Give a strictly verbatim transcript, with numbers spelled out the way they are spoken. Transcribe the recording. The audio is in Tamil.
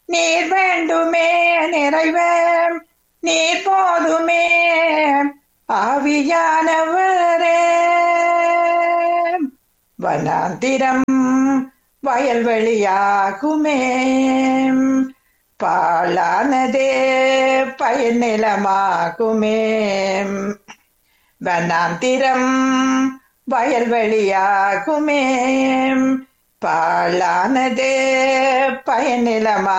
நீர் வேண்டுமே நிறைவே, நீர் போதுமே ஆவியானவரே. வனாந்திரம் வயல்வெளியாகுமே, பாழானதே பயன் நிலமாகுமே. வனாந்திரம் வயல்வெளியாகுமே, பாழானதே பயன் நிலமா